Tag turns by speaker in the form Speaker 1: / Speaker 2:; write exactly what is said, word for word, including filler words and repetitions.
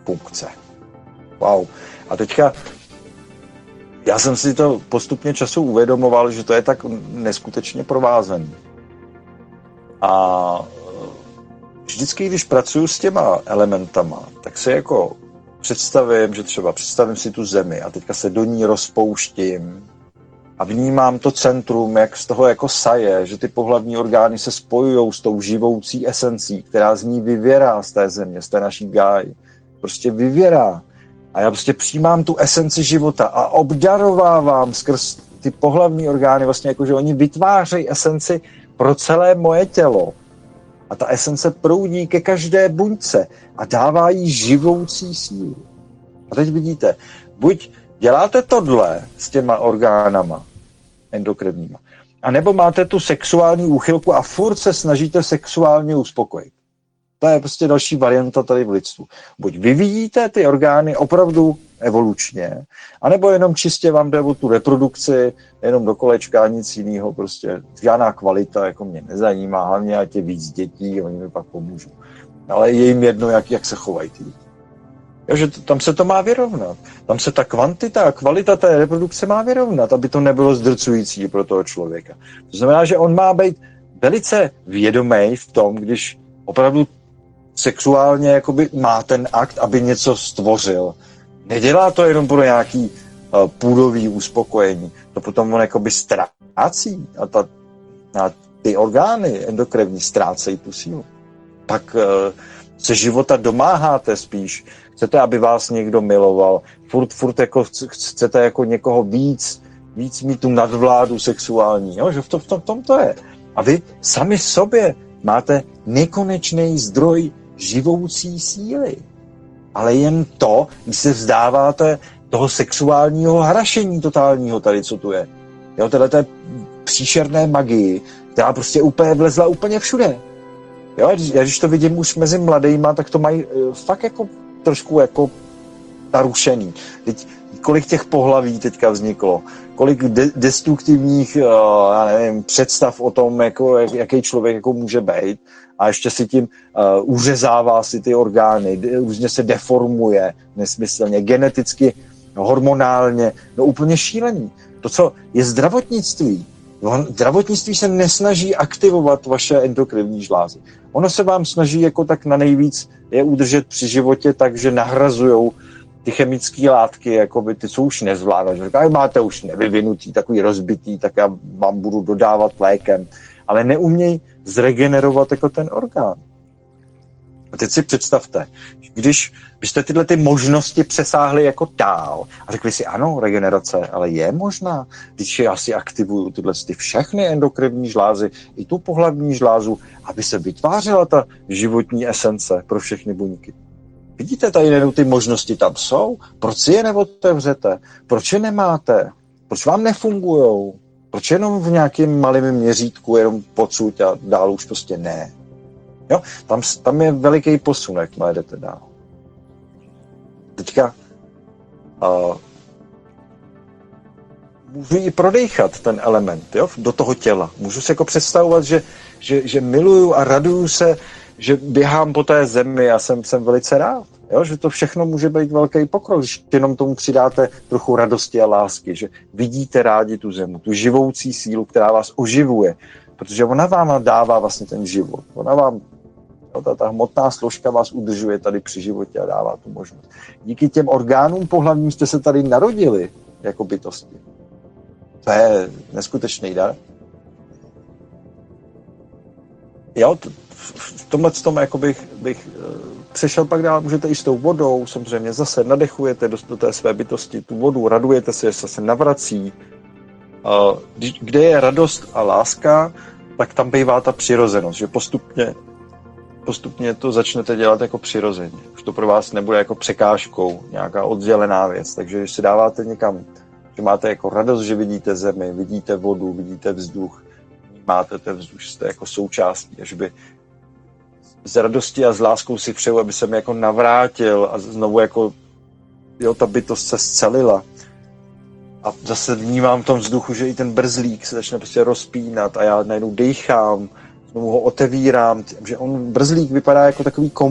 Speaker 1: akupunkce. Wow. A teďka já jsem si to postupně času uvědomoval, že to je tak neskutečně provázaný. A vždycky, když pracuji s těma elementama, tak si jako představím, že třeba představím si tu zemi a teďka se do ní rozpouštím a vnímám to centrum, jak z toho jako saje, že ty pohlavní orgány se spojují s tou živoucí esencí, která z ní vyvěrá z té země, z té naší gáji. Prostě vyvěrá. A já prostě přijímám tu esenci života a obdarovávám skrz ty pohlavní orgány, vlastně jako, že oni vytvářejí esenci pro celé moje tělo. A ta esence proudí ke každé buňce a dává jí živoucí sílu. A teď vidíte, buď děláte tohle s těma orgánama endokrinníma, anebo máte tu sexuální úchylku a furt se snažíte sexuálně uspokojit. To je prostě další varianta tady v lidstvu. Buď vyvíjíte ty orgány opravdu evolučně, anebo jenom čistě vám jde o tu reprodukci, jenom do kolečka, nic jiného, prostě žádná kvalita, jako mě nezajímá, hlavně ať je víc dětí, oni mi pak pomůžou. Ale je jim jedno, jak, jak se chovají ty děti. Takže tam se to má vyrovnat. Tam se ta kvantita a kvalita té reprodukce má vyrovnat, aby to nebylo zdrcující pro toho člověka. To znamená, že on má být velice vědomý v tom, když opravdu sexuálně jakoby má ten akt, aby něco stvořil. Nedělá to jenom pro nějaký uh, půdový uspokojení. To potom on jakoby ztrácí a, ta, a ty orgány endokrinní ztrácejí tu sílu. Pak uh, se života domáháte spíš. Chcete, aby vás někdo miloval. Furt, furt jako chcete jako někoho víc, víc mít tu nadvládu sexuální. Jo? Že v, to, v, tom, v tom to je. A vy sami sobě máte nekonečný zdroj živoucí síly. Ale jen to, když se vzdáváte toho sexuálního hrašení totálního tady, co tu je. Jo, tohle té příšerné magii, která prostě úplně vlezla úplně všude. Jo, já když to vidím už mezi mladejma, tak to mají fakt jako trošku jako narušený. Teď, kolik těch pohlaví teďka vzniklo, kolik de- destruktivních uh, já nevím, představ o tom, jako, jak, jaký člověk jako může být, a ještě si tím uh, uřezává si ty orgány, různě se deformuje nesmyslně, geneticky, hormonálně, no úplně šílený. To, co je zdravotnictví, no, zdravotnictví se nesnaží aktivovat vaše endokrinní žlázy. Ono se vám snaží jako tak na nejvíc je udržet při životě tak, že nahrazujou ty chemické látky, jakoby ty, co už nezvládají. Říkají, máte už nevyvinutý, takový rozbitý, tak já vám budu dodávat lékem. Ale neumějí zregenerovat jako ten orgán. A teď si představte, když byste tyhle ty možnosti přesáhli jako dál a řekli si, ano, regenerace, ale je možná, když já si aktivuju tyhle ty všechny endokrinní žlázy, i tu pohlavní žlázu, aby se vytvářela ta životní esence pro všechny buňky. Vidíte, tady jenom ty možnosti tam jsou? Proč si je neotevřete? Proč je nemáte? Proč vám nefungujou? Proč jenom v nějakém malém měřítku, jenom pocud a dál už prostě ne? Jo? Tam, tam je veliký posun, jak má jdete dál. Teďka uh, můžu i prodejchat ten element, jo? Do toho těla. Můžu si jako představovat, že, že, že miluju a raduju se, že běhám po té zemi a jsem, jsem velice rád. Jo? Že to všechno může být velký pokrok, když jenom tomu přidáte trochu radosti a lásky, že vidíte rádi tu zemi, tu živoucí sílu, která vás oživuje, protože ona vám dává vlastně ten život. Ona vám, jo, ta, ta hmotná složka vás udržuje tady při životě a dává tu možnost. Díky těm orgánům pohlavním jste se tady narodili jako bytosti. To je neskutečný dar. Jo, t- v tomhle tom jako bych, bych přešel pak dál, můžete i s tou vodou, samozřejmě zase nadechujete do, do té své bytosti tu vodu, radujete se, že se navrací. Kde je radost a láska, tak tam bývá ta přirozenost, že postupně, postupně to začnete dělat jako přirozeně. Už to pro vás nebude jako překážkou, nějaká oddělená věc, takže když si dáváte někam, že máte jako radost, že vidíte zemi, vidíte vodu, vidíte vzduch, máte ten vzduch, jste jako součástí, až by z radosti a s láskou si přeju, aby se mi jako navrátil a znovu jako jo, ta bytost se scelila. A zase vnímám v tom vzduchu, že i ten brzlík se začne prostě rozpínat a já najednou dejchám, znovu ho otevírám, že on brzlík vypadá jako takový kom